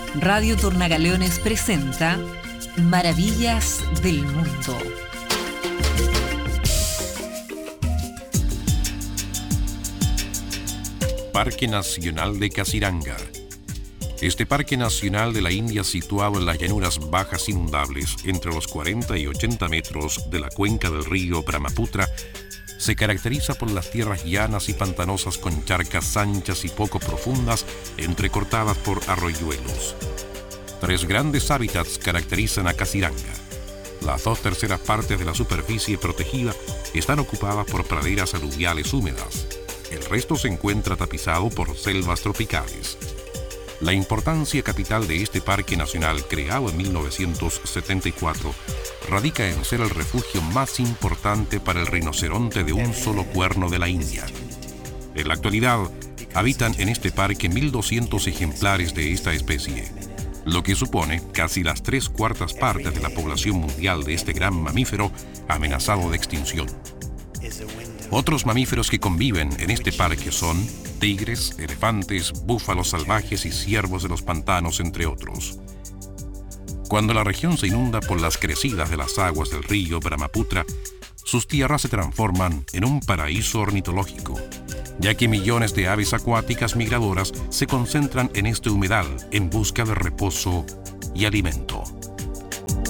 Radio Tornagaleones presenta Maravillas del Mundo. Parque Nacional de Kaziranga. Este parque nacional de la India, situado en las llanuras bajas inundables entre los 40 y 80 metros de la cuenca del río Brahmaputra, se caracteriza por las tierras llanas y pantanosas con charcas anchas y poco profundas entrecortadas por arroyuelos. Tres grandes hábitats caracterizan a Kaziranga. Las 2/3 partes de la superficie protegida están ocupadas por praderas aluviales húmedas. El resto se encuentra tapizado por selvas tropicales. La importancia capital de este parque nacional, creado en 1974, radica en ser el refugio más importante para el rinoceronte de un solo cuerno de la India. En la actualidad, habitan en este parque 1.200 ejemplares de esta especie, lo que supone casi las 3/4 partes de la población mundial de este gran mamífero amenazado de extinción. Otros mamíferos que conviven en este parque son tigres, elefantes, búfalos salvajes y ciervos de los pantanos, entre otros. Cuando la región se inunda por las crecidas de las aguas del río Brahmaputra, sus tierras se transforman en un paraíso ornitológico, ya que millones de aves acuáticas migradoras se concentran en este humedal en busca de reposo y alimento.